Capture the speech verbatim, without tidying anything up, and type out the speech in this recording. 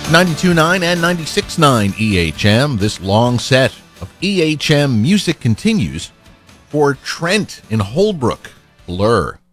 ninety-two point nine and ninety-six point nine E H M. This long set of E H M music continues for Trent in Holbrook, Blur.